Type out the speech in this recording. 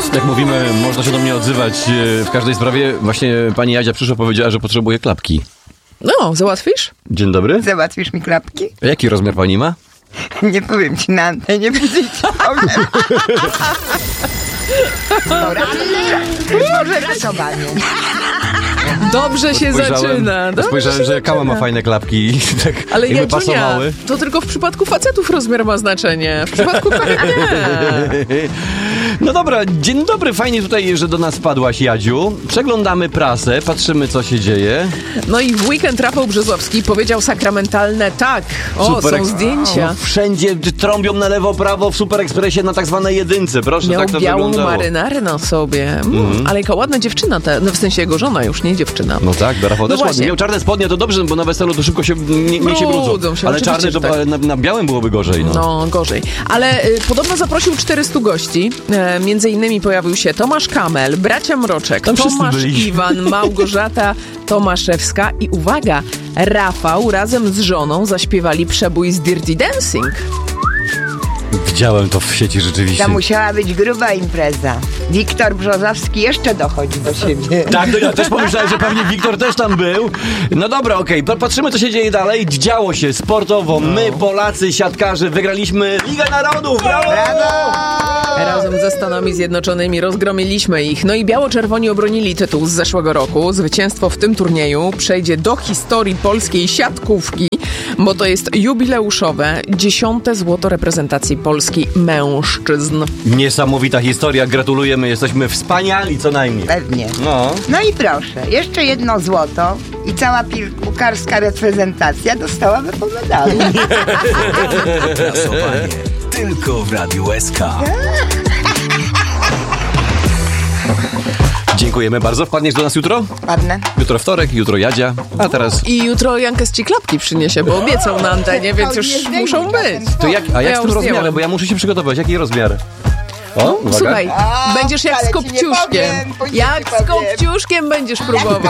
Jak mówimy, można się do mnie odzywać w każdej sprawie. Właśnie pani Jadzia przyszła, powiedziała, że potrzebuje klapki. No, załatwisz? Dzień dobry. Załatwisz mi klapki? A jaki rozmiar pani ma? Nie powiem ci na antenie, później ci powiem. Może rysowanie. Dobrze się zaczyna. Spojrzałem, że Kała ma fajne klapki. Tak, ale jakby Jadziunia, pasowały. to tylko w przypadku facetów rozmiar ma znaczenie. W przypadku kobiet nie. No dobra, dzień dobry, fajnie tutaj, że do nas wpadłaś, Jadziu. Przeglądamy prasę, patrzymy, co się dzieje. No i w weekend Rafał Brzozowski powiedział sakramentalne tak. O, są zdjęcia. Wszędzie trąbią na lewo, prawo w Super Expressie na tak zwanej jedynce. Proszę, Miał tak to białą wyglądało. marynarę na sobie. Ale jaka ładna dziewczyna, no w sensie jego żona, już nie dziewczyna. No tak, Rafał też ładnie. Miał czarne spodnie, to dobrze, bo na weselu to szybko się nie się brudzą. Ale czarne to tak. na białym byłoby gorzej. No, gorzej. Ale podobno zaprosił 400 gości. Między innymi pojawił się Tomasz Kamel, bracia Mroczek, tam Tomasz byli. Iwan, Małgorzata Tomaszewska i uwaga, Rafał razem z żoną zaśpiewali przebój z Dirty Dancing. Widziałem to w sieci rzeczywiście. To musiała być gruba impreza. Wiktor Brzozowski jeszcze dochodzi do siebie. Tak, to ja też pomyślałem, że pewnie Wiktor też tam był. No dobra, okej, patrzymy, co się dzieje dalej. Działo się sportowo. My, Polacy, siatkarze, wygraliśmy Ligę Narodów. Brawo! Razem ze Stanami Zjednoczonymi rozgromiliśmy ich. No i biało-czerwoni obronili tytuł z zeszłego roku. Zwycięstwo w tym turnieju przejdzie do historii polskiej siatkówki, bo to jest jubileuszowe 10. złoto reprezentacji Polski mężczyzn. Niesamowita historia, gratulujemy, jesteśmy wspaniali co najmniej. Pewnie. No. No i proszę, jeszcze jedno złoto i cała piłkarska reprezentacja dostałaby po medalu. Prasowanie tylko w Radiu SK. Dziękujemy bardzo. Wpadniesz do nas jutro? Ładne. Jutro wtorek, jutro Jadzia, a teraz... I jutro Jankes ci klapki przyniesie, bo obiecał na antenie, więc już muszą być. To jak, a jak z tym już rozmiarem? zdjąłem. Bo ja muszę się przygotować. Jaki rozmiar? O, uwaga. Słuchaj, będziesz jak ale z ci nie kopciuszkiem. powiem, później Jak ci z powiem. kopciuszkiem będziesz próbował.